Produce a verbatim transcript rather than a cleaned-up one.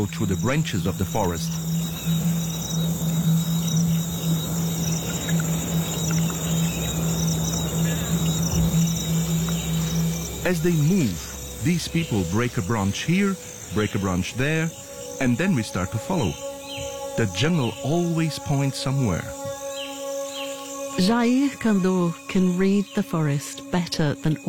through the branches of the forest. As they move, these people break a branch here, break a branch there, and then we start to follow. The general always points somewhere. Jair Kandor can read the forest better than